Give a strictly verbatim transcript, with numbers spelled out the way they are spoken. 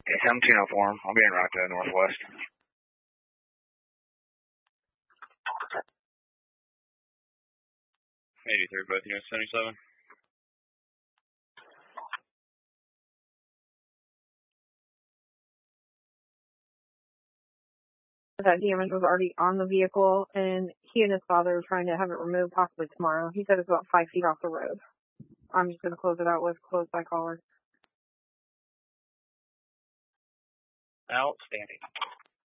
Yeah, seventeen oh four. I'll be in right to the northwest. eighty-three, both units, seventy-seven. That damage was already on the vehicle, and he and his father are trying to have it removed possibly tomorrow. He said it's about five feet off the road. I'm just going to close it out with closed by caller. Outstanding.